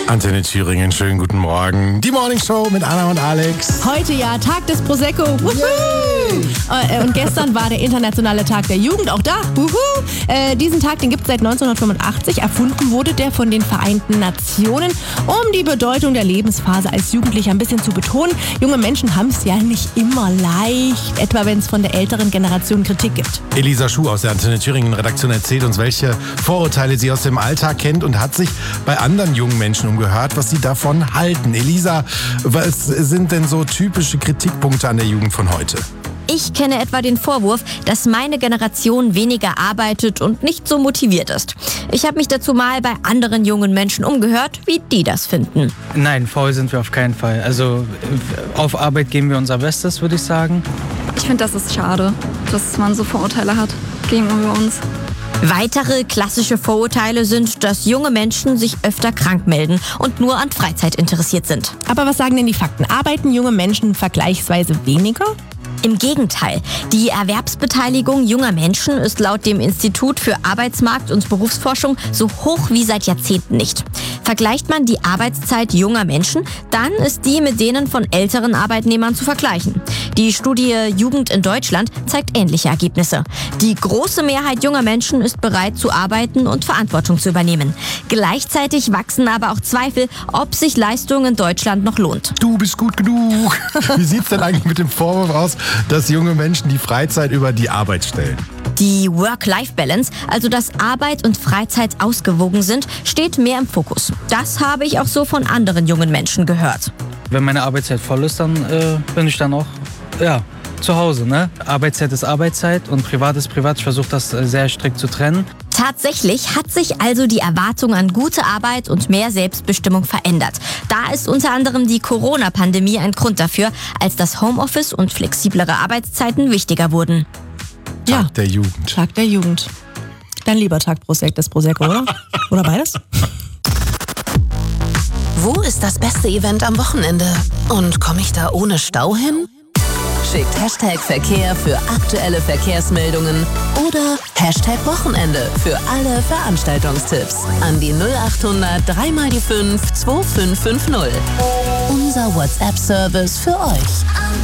Antenne Thüringen, schönen guten Morgen. Die Morning Show mit Anna und Alex. Heute ja Tag des Prosecco. Und gestern war der internationale Tag der Jugend, auch da. Diesen Tag, den gibt es seit 1985. Erfunden wurde der von den Vereinten Nationen, um die Bedeutung der Lebensphase als Jugendlicher ein bisschen zu betonen. Junge Menschen haben es ja nicht immer leicht, etwa wenn es von der älteren Generation Kritik gibt. Elisa Schuh aus der Antenne Thüringen Redaktion erzählt uns, welche Vorurteile sie aus dem Alltag kennt und hat sich bei anderen jungen Menschen umgehört, was sie davon halten. Elisa, was sind denn so typische Kritikpunkte an der Jugend von heute? Ich kenne etwa den Vorwurf, dass meine Generation weniger arbeitet und nicht so motiviert ist. Ich habe mich dazu mal bei anderen jungen Menschen umgehört, wie die das finden. Nein, faul sind wir auf keinen Fall. Also auf Arbeit geben wir unser Bestes, würde ich sagen. Ich finde, das ist schade, dass man so Vorurteile hat gegenüber uns. Weitere klassische Vorurteile sind, dass junge Menschen sich öfter krank melden und nur an Freizeit interessiert sind. Aber was sagen denn die Fakten? Arbeiten junge Menschen vergleichsweise weniger? Im Gegenteil, die Erwerbsbeteiligung junger Menschen ist laut dem Institut für Arbeitsmarkt- und Berufsforschung so hoch wie seit Jahrzehnten nicht. Vergleicht man die Arbeitszeit junger Menschen, dann ist die mit denen von älteren Arbeitnehmern zu vergleichen. Die Studie Jugend in Deutschland zeigt ähnliche Ergebnisse. Die große Mehrheit junger Menschen ist bereit zu arbeiten und Verantwortung zu übernehmen. Gleichzeitig wachsen aber auch Zweifel, ob sich Leistung in Deutschland noch lohnt. Du bist gut genug. Wie sieht's denn eigentlich mit dem Vorwurf aus, dass junge Menschen die Freizeit über die Arbeit stellen? Die Work-Life-Balance, also dass Arbeit und Freizeit ausgewogen sind, steht mehr im Fokus. Das habe ich auch so von anderen jungen Menschen gehört. Wenn meine Arbeitszeit voll ist, dann bin ich dann auch zu Hause. Ne? Arbeitszeit ist Arbeitszeit und Privat ist Privat. Ich versuche das sehr strikt zu trennen. Tatsächlich hat sich also die Erwartung an gute Arbeit und mehr Selbstbestimmung verändert. Da ist unter anderem die Corona-Pandemie ein Grund dafür, als das Homeoffice und flexiblere Arbeitszeiten wichtiger wurden. Tag der Jugend. Tag der Jugend. Dann lieber Tag des Prosecco, oder? Oder beides? Wo ist das beste Event am Wochenende? Und komme ich da ohne Stau hin? Schickt Hashtag Verkehr für aktuelle Verkehrsmeldungen oder Hashtag Wochenende für alle Veranstaltungstipps an die 0800 3x5 2550. Unser WhatsApp-Service für euch.